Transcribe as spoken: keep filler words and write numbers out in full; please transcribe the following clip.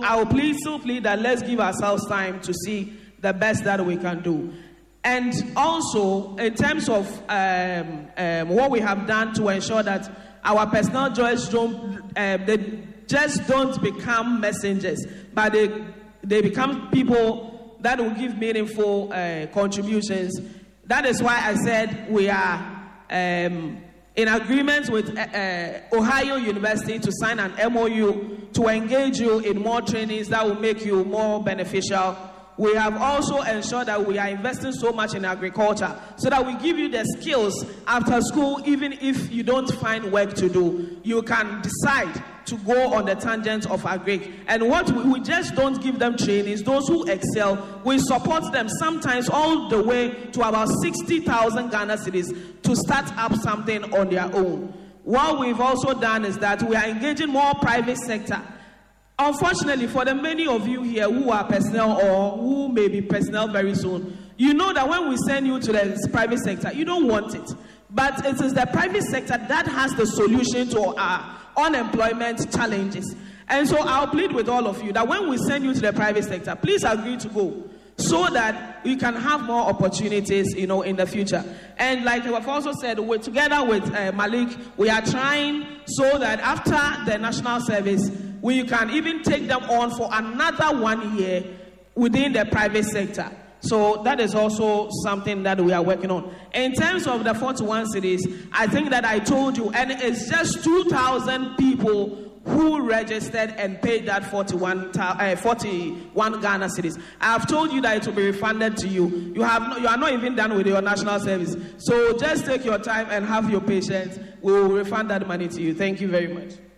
I will please, still plead that let's give ourselves time to see the best that we can do. And also, in terms of um, um, what we have done to ensure that our personnel just don't, uh, they just don't become messengers, but they they become people that will give meaningful uh, contributions. That is why I said we are um, in agreement with uh, uh, Ohio University to sign an M O U to engage you in more trainings that will make you more beneficial. We have also ensured that we are investing so much in agriculture so that we give you the skills after school. Even if you don't find work to do, you can decide to go on the tangent of agric. And what we, we just don't give them trainings. Those who excel, we support them sometimes all the way to about sixty thousand Ghana cedis to start up something on their own. What we've also done is that we are engaging more private sector. Unfortunately, for the many of you here who are personnel or who may be personnel very soon, you know that when we send you to the private sector, you don't want it. But it is the private sector that has the solution to our unemployment challenges. And so I'll plead with all of you that when we send you to the private sector, please agree to go so that we can have more opportunities, you know, in the future. And like I've also said, we're together with uh, Malik, we are trying so that after the national service, we can even take them on for another one year within the private sector. So that is also something that we are working on. In terms of the forty-one cities, I think that I told you, and it's just two thousand people who registered and paid that forty-one, uh, forty-one Ghana cedis. I have told you that it will be refunded to you. You have no, you are not even done with your national service. So just take your time and have your patience. We will refund that money to you. Thank you very much.